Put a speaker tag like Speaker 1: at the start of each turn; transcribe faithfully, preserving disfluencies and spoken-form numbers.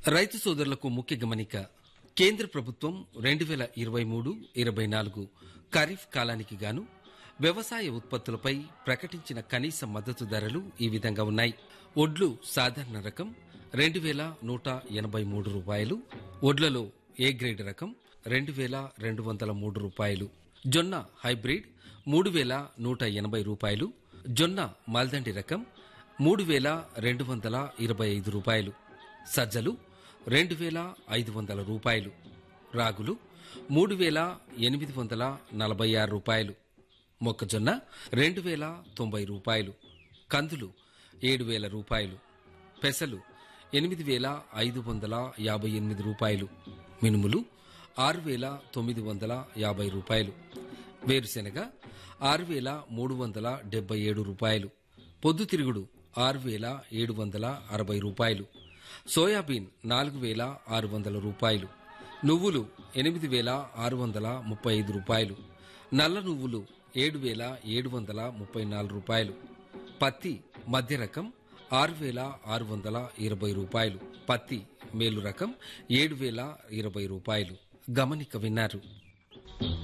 Speaker 1: రైతు సోదరులకు ముఖ్య గమనిక. కేంద్ర ప్రభుత్వం రెండు వేల ఇరవై మూడు ఇరవై నాలుగు ఖరీఫ్ కాలానికి గాను వ్యవసాయ ఉత్పత్తులపై ప్రకటించిన కనీస మద్దతు ధరలు ఈ విధంగా ఉన్నాయి. ఒడ్లు సాధారణ రకం రెండు వేల నూట ఎనభై మూడు రూపాయలు, ఒడ్లలో ఏ గ్రేడ్ రకం రెండు వేల రెండు వందల మూడు రూపాయలు, జొన్న హైబ్రిడ్ మూడు వేల నూట ఎనభై రూపాయలు, జొన్న మాల్దండి రకం మూడు వేల రెండు వందల ఇరవై ఐదు రూపాయలు, సజ్జలు రెండు వేల ఐదు వందల రూపాయలు, రాగులు మూడు వేల ఎనిమిది వందల నలభై ఆరు రూపాయలు, మొక్కజొన్న రెండు వేల తొంభై రూపాయలు, కందులు ఏడు వేల రూపాయలు, పెసలు ఎనిమిది వేల ఐదు వందల యాభై ఎనిమిది రూపాయలు, మినుములు ఆరు వేల తొమ్మిది వందల యాభై రూపాయలు, వేరుశెనగ ఆరు వేల మూడు వందల డెబ్బై ఏడు రూపాయలు, పొద్దుతిరుగుడు ఆరు వేల ఏడు వందల అరవై రూపాయలు, సోయాబీన్ నాలుగు వేల ఆరు వందల రూపాయలు, నువ్వులు ఎనిమిది వేల ఆరు వందల ముప్పై ఐదు రూపాయలు, నల్ల నువ్వులు ఏడు వేల ఏడు వందల ముప్పై నాలుగు రూపాయలు, పత్తి మధ్య రకం ఆరు వేల ఆరు వందల ఇరవై రూపాయలు, పత్తి మేలు రకం ఏడు వేల ఇరవై రూపాయలు. గమనిక విన్నారు.